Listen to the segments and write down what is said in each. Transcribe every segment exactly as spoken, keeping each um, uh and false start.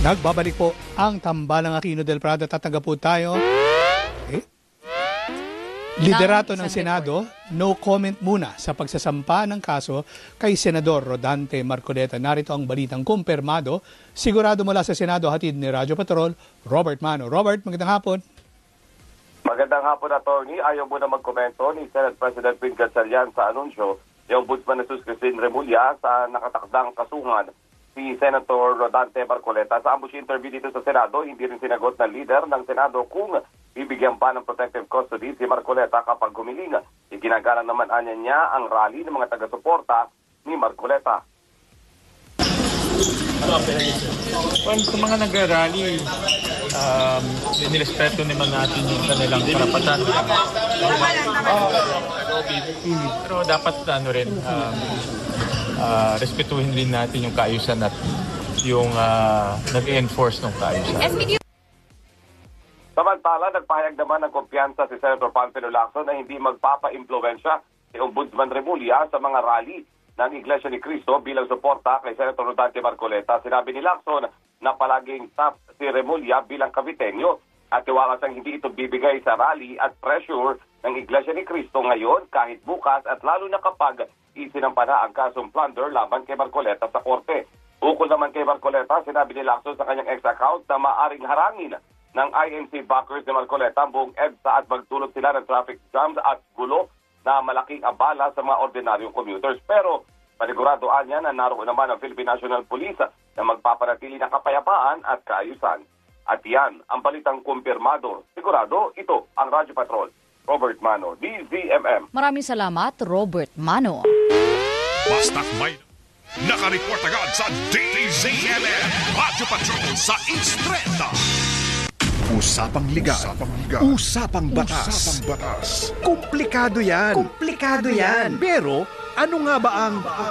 Nagbabalik po ang tambalang Aquino del Prado. Tatanggap po tayo. Eh? Liderato ng Senado, no comment muna sa pagsasampa ng kaso kay Senador Rodante Marcoleta. Narito ang balitang kumpirmado. Sigurado mula sa Senado, hatid ni Radyo Patrol, Robert Mano. Robert, magandang hapon. Magandang hapon, attorney. Ayaw muna magkomento ni Senate President Ping Gatchalian sa anunsyo yung Ombudsman na Sus Christine Remulla sa nakatakdang kasuhan si Senator Rodante Marcoleta. Sa ambush interview dito sa Senado, hindi rin sinagot ng leader ng Senado kung bibigyan pa ng protective custody si Marcoleta kapag gumiling. Iginagalang naman anya niya ang rally ng mga taga-suporta ni Marcoleta. Well, sa mga nag-rally, um, nirespeto naman natin yung kanilang karapatan. Pero dapat ano rin, um, uh, respetuhin din natin yung kaayusan at yung uh, nag-enforce ng kaayusan. Samantala, nagpahayag naman ng kumpiyansa si Senator Panfilo Lacson na hindi magpapa-impluwensya si Ombudsman Remulla sa mga rally ng Iglesia ni Cristo bilang suporta kay Senator Rodante Marcoleta. Sinabi ni Lacson na palaging top si Remulla bilang Caviteño at tiwala siyang hindi ito bibigay sa rally at pressure ng Iglesia ni Cristo ngayon kahit bukas at lalo na kapag isinampa na ang kasong plunder laban kay Marcoleta sa korte. Ukol naman kay Marcoleta, sinabi ni Lacson sa kanyang ex-account na maaring harangin ng I N C backers ni Marcoleta ang buong EDSA at magdulot sila ng traffic jams at gulo na malaking abala sa mga ordinaryong commuters. Pero paniguradoan niya na naroon naman ang Philippine National Police na magpapanatili ng kapayapaan at kaayusan. At yan ang balitang kumpirmado. Sigurado, ito ang Radyo Patrol. Robert Mano, D Z M M. Maraming salamat, Robert Mano. Basta't may nakareport agad sa D Z M M. Radyo Patrol sa Instreta. Usapang liga, usapang, liga. Usapang batas. Usapang batas. Komplikado yan. Komplikado yan. Pero ano nga ba ang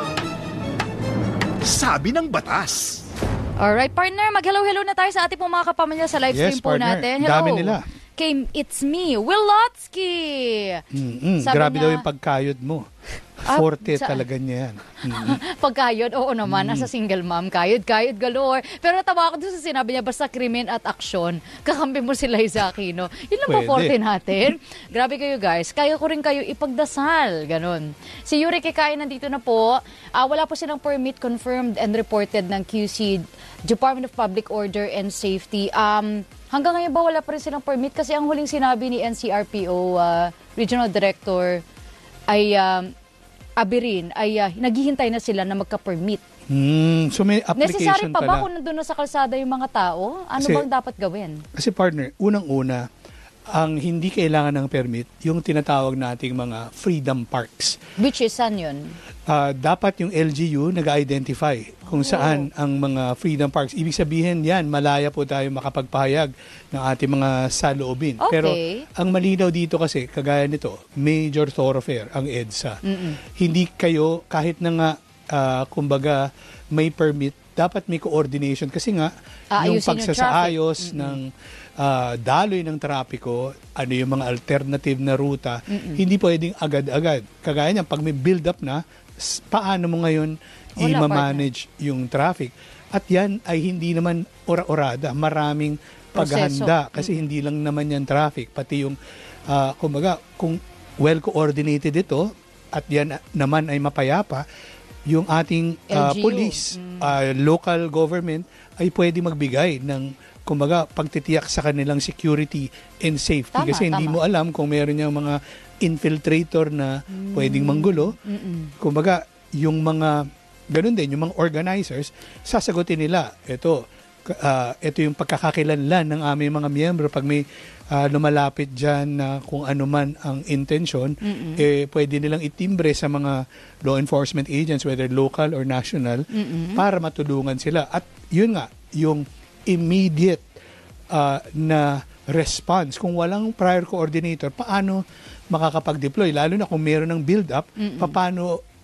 sabi ng batas? Alright, partner, mag-hello-hello na tayo sa ating pong mga kapamilya sa live stream Yes, po partner. natin. Hello. Dami nila. Kay It's Me, Wilotsky. Mm-mm. Sabi Grabe niya, daw yung pagkayod mo. Ah, Forte sa- talaga niya yan. Mm-mm. Pagkayod, oo naman, Mm. nasa single mom, kayod, kayod galore. Pero natawa ako doon sa sinabi niya, basta krimen at aksyon, kakampi mo sila sa Aquino. Yun lang po Pwede. forte natin. Grabe kayo guys, kaya ko rin kayo ipagdasal, ganun. Si Yuri Kikain nandito na po, uh, wala po silang permit confirmed and reported ng Q C, Department of Public Order and Safety. Um, hanggang ngayon ba wala pa rin silang permit? Kasi ang huling sinabi ni N C R P O uh, Regional Director ay um, Abirin ay uh, naghihintay na sila na magka-permit. Hmm, so may application Necessary pa ba pala. kung nandun na sa kalsada yung mga tao? Ano Kasi- bang dapat gawin? Kasi partner, unang-una, ang hindi kailangan ng permit, yung tinatawag nating mga freedom parks. Which is saan yun? Ah, dapat yung L G U nag-identify kung saan ang mga freedom parks. Ibig sabihin yan, malaya po tayo makapagpahayag ng ating mga saloobin. Okay. Pero ang malinaw dito kasi, kagaya nito, major thoroughfare ang EDSA. Hindi kayo, kahit na nga, ah, kumbaga, may permit, dapat may coordination. Kasi nga, yung Aayusin yung pagsasaayos ng ah, daloy ng trapiko, ano yung mga alternative na ruta, hindi pwedeng agad-agad. Kagaya niyan, pag may build-up na, s- paano mo ngayon Wala, i-manage yung traffic? At yan ay hindi naman ora-orada. Maraming paghahanda kasi hindi lang naman yan traffic. Pati yung, ah, kumbaga, kung well-coordinated ito, at yan naman ay mapayapa, yung ating ah, L G U. police, ah, local government, ay pwede magbigay ng, kumbaga, pagtitiyak sa kanilang security and safety. Tama, Kasi hindi tama. mo alam kung meron yung mga infiltrator na pwedeng manggulo. Kumbaga, yung mga, ganun din, yung mga organizers, sasagutin nila, ito, ah, ito yung pagkakakilanlan ng aming mga miyembro. Pag may ah, lumalapit dyan na kung ano man ang intention, eh, pwede nilang itimbre sa mga law enforcement agents, whether local or national, para matulungan sila. At yun nga, yung immediate ah, na response. Kung walang prior coordinator, paano makakapag-deploy? Lalo na kung meron ng build-up, paano